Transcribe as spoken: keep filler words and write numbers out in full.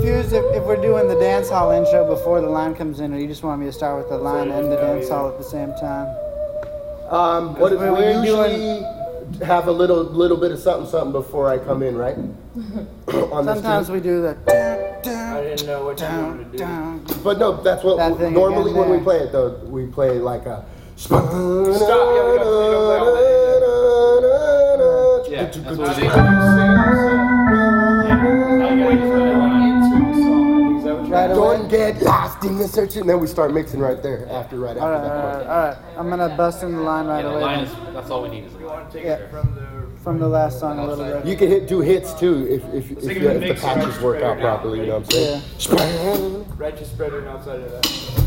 confused if, if we're doing the dance hall intro before the line comes in, or you just want me to start with the line and the dance hall at the same time. Um, what, we we're usually doing- have a little little bit of something something before I come in, right? On this Sometimes tune. we do the I didn't know what you wanted to do. down. But no, that's what That thing normally again when we there. play it though, we play like a. Stop, yeah, we don't, we don't play all that. Yeah, that's what I we think do. you can Right away. Don't get lost in the search, and then we start mixing right there after right All after right, all that right, point. all right. I'm gonna bust in the line right Yeah, the away line then. is, that's all we need is a You line. want to take Yeah. it from the From the last song a little bit. You can hit do hits too if if, if, So the, you can if the mix it patches right work out now, properly. You right? know what I'm saying? right just spread it outside of that.